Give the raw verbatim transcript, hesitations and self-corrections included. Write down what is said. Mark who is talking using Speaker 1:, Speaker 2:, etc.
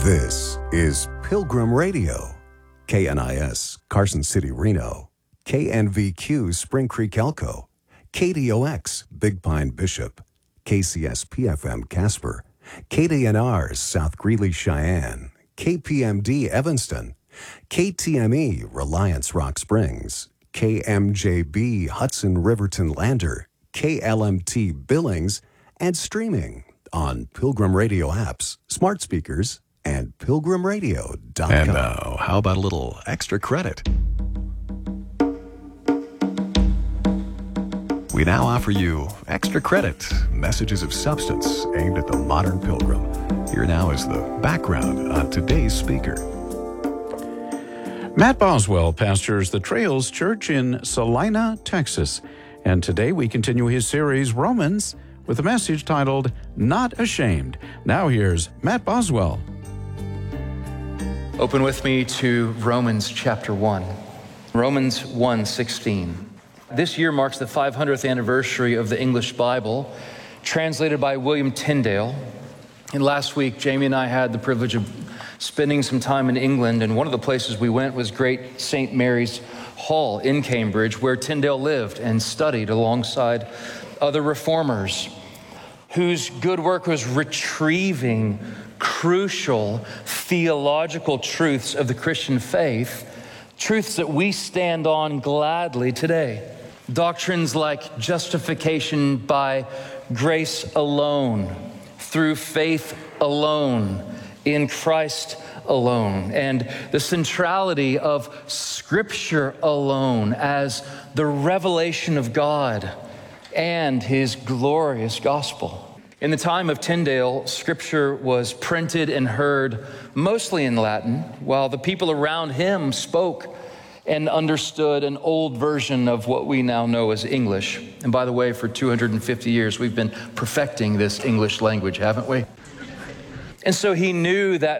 Speaker 1: This is Pilgrim Radio, K N I S, Carson City, Reno, K N V Q, Spring Creek, Elko, K D O X, Big Pine, Bishop, K C S P F M, Casper, K D N R, South Greeley, Cheyenne, K P M D, Evanston, K T M E, Reliance, Rock Springs, K M J B, Hudson, Riverton, Lander, K L M T, Billings, and streaming on Pilgrim Radio apps, smart speakers, and pilgrim radio dot com.
Speaker 2: And now, how about a little extra credit? We now offer you extra credit, messages of substance aimed at the modern pilgrim. Here now is the background on today's speaker.
Speaker 3: Matt Boswell pastors the Trails Church in Salina, Texas. And today we continue his series, Romans, with a message titled, Not Ashamed. Now here's Matt Boswell.
Speaker 4: Open with me to Romans chapter one. Romans one sixteen. This year marks the five hundredth anniversary of the English Bible, translated by William Tyndale. And last week, Jamie and I had the privilege of spending some time in England, and one of the places we went was Great Saint Mary's Hall in Cambridge, where Tyndale lived and studied alongside other reformers whose good work was retrieving crucial theological truths of the Christian faith, truths that we stand on gladly today. Doctrines like justification by grace alone, through faith alone, in Christ alone, and the centrality of Scripture alone as the revelation of God and His glorious gospel. In the time of Tyndale, Scripture was printed and heard mostly in Latin, while the people around him spoke and understood an old version of what we now know as English. And by the way, for two hundred fifty years, we've been perfecting this English language, haven't we? And so he knew that